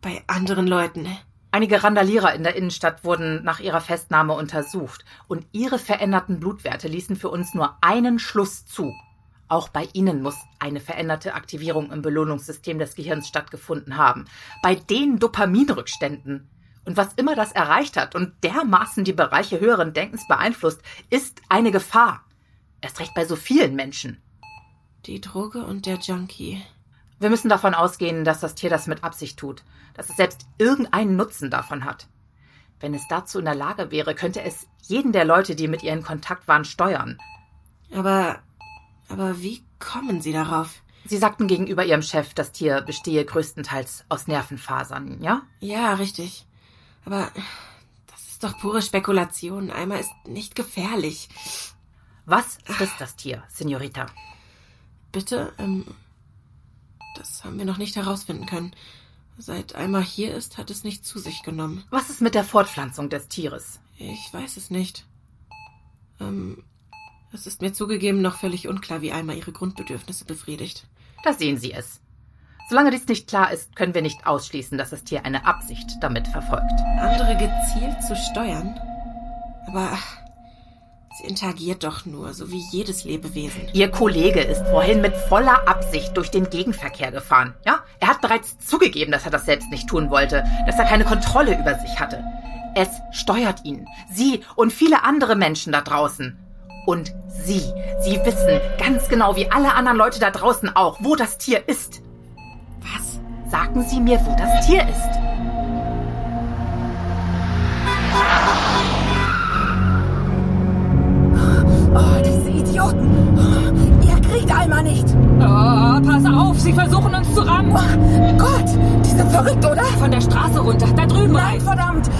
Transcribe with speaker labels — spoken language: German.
Speaker 1: bei anderen Leuten.
Speaker 2: Einige Randalierer in der Innenstadt wurden nach ihrer Festnahme untersucht und ihre veränderten Blutwerte ließen für uns nur einen Schluss zu. Auch bei ihnen muss eine veränderte Aktivierung im Belohnungssystem des Gehirns stattgefunden haben. Bei den Dopaminrückständen. Und was immer das erreicht hat und dermaßen die Bereiche höheren Denkens beeinflusst, ist eine Gefahr. Erst recht bei so vielen Menschen.
Speaker 1: Die Droge und der Junkie.
Speaker 2: Wir müssen davon ausgehen, dass das Tier das mit Absicht tut, dass es selbst irgendeinen Nutzen davon hat. Wenn es dazu in der Lage wäre, könnte es jeden der Leute, die mit ihr in Kontakt waren, steuern.
Speaker 1: Aber wie kommen Sie darauf?
Speaker 2: Sie sagten gegenüber Ihrem Chef, das Tier bestehe größtenteils aus Nervenfasern, ja?
Speaker 1: Ja, richtig. Aber das ist doch pure Spekulation. Eimer ist nicht gefährlich.
Speaker 2: Was frisst das Tier, Senorita?
Speaker 1: Bitte? Das haben wir noch nicht herausfinden können. Seit Eimer hier ist, hat es nicht zu sich genommen.
Speaker 2: Was ist mit der Fortpflanzung des Tieres?
Speaker 1: Ich weiß es nicht. Es ist mir zugegeben noch völlig unklar, wie Eimer ihre Grundbedürfnisse befriedigt.
Speaker 2: Da sehen Sie es. Solange dies nicht klar ist, können wir nicht ausschließen, dass das Tier eine Absicht damit verfolgt.
Speaker 1: Andere gezielt zu steuern? Aber sie interagiert doch nur, so wie jedes Lebewesen.
Speaker 2: Ihr Kollege ist vorhin mit voller Absicht durch den Gegenverkehr gefahren. Ja? Er hat bereits zugegeben, dass er das selbst nicht tun wollte, dass er keine Kontrolle über sich hatte. Es steuert ihn, Sie und viele andere Menschen da draußen. Und Sie wissen ganz genau, wie alle anderen Leute da draußen auch, wo das Tier ist.
Speaker 1: Was?
Speaker 2: Sagen Sie mir, wo das Tier ist.
Speaker 3: Oh, diese Idioten. Ihr kriegt Eimer nicht.
Speaker 4: Oh, pass auf, sie versuchen uns zu rammen.
Speaker 3: Oh Gott, die sind verrückt, oder?
Speaker 4: Von der Straße runter, da drüben
Speaker 3: Nein,
Speaker 4: rein.
Speaker 3: verdammt.